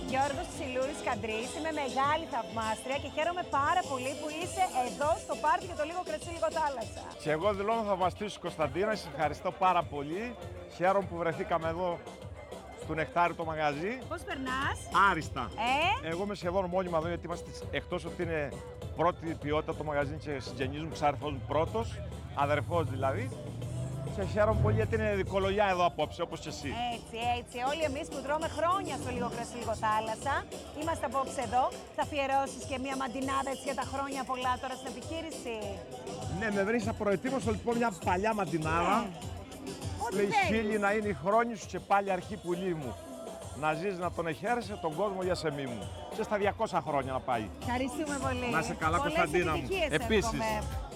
Γιώργος Ψιλούρης Καντρής, είμαι μεγάλη θαυμάστρια και χαίρομαι πάρα πολύ που είσαι εδώ στο πάρτι για το λίγο κρασί, λίγο θάλασσα. Και εγώ δηλώνω θαυμαστής Κωνσταντίνα, σας ευχαριστώ πάρα πολύ. Χαίρομαι που βρεθήκαμε εδώ στο Νεκτάρι το μαγαζί. Πώς περνάς? Άριστα. Εγώ είμαι σχεδόν μόνιμα εδώ γιατί είμαστε, εκτός ότι είναι πρώτη ποιότητα το μαγαζί και συγγενής μου, ξάδερφός μου πρώτος, αδερφός δηλαδή. Και χαίρομαι πολύ γιατί είναι δικολογιά εδώ απόψε, όπως και εσύ. Έτσι. Όλοι εμείς που τρώμε χρόνια στο λίγο κρασί, λίγο θάλασσα, είμαστε απόψε εδώ. Θα αφιερώσεις και μια μαντινάδα έτσι για τα χρόνια πολλά τώρα στην επιχείρηση? Ναι, με βρεις απροετοίμαστο λοιπόν μια παλιά μαντινάδα. Λέει χίλιοι να είναι οι χρόνοι σου και πάλι αρχή πουλί μου. Να ζεις, να τον εχαίρεσαι τον κόσμο για σεμί μου. Και στα 200 χρόνια να πάει. Ευχαριστούμε πολύ. Να είσαι καλά, Κωνσταντίνα μου. Πολλές επιτυχίες Επίσης. εύχομαι.